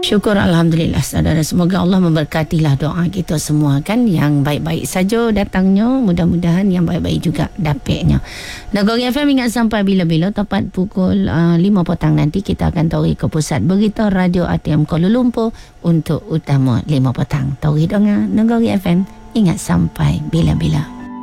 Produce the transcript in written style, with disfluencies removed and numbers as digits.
Syukur Alhamdulillah saudara. Semoga Allah memberkatilah doa kita semua kan. Yang baik-baik saja datangnya. Mudah-mudahan yang baik-baik juga dapatnya. Nagori FM ingat sampai bila-bila. Tepat pukul 5 petang nanti kita akan tarik ke pusat berita Radio ATM Kuala Lumpur untuk utama 5 petang. Tarik dengar Nagori FM ingat sampai bila-bila.